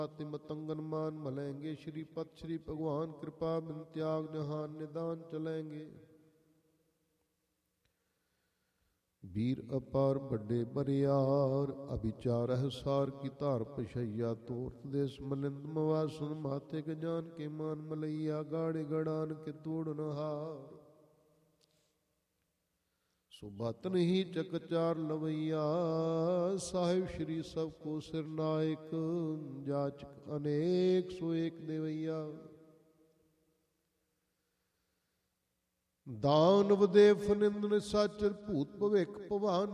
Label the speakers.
Speaker 1: मतंगन मान मलेंगे। श्रीपद श्री भगवान कृपा बिन त्याग जहान निदान चलेंगे। वीर अपार बड़े बरियार अभिचार है सार की धार पशैया। तोर्त देश मलिंद मवासन माते के जान के मान मलैया। गाड़े गड़ान के तोड़ नहार सुबतन ही चकचार लवैया। साहिब श्री सबको सिर नायक जाचक अनेक सो एक देवैया। दानव देव निंदन साचर भूत भविख भवान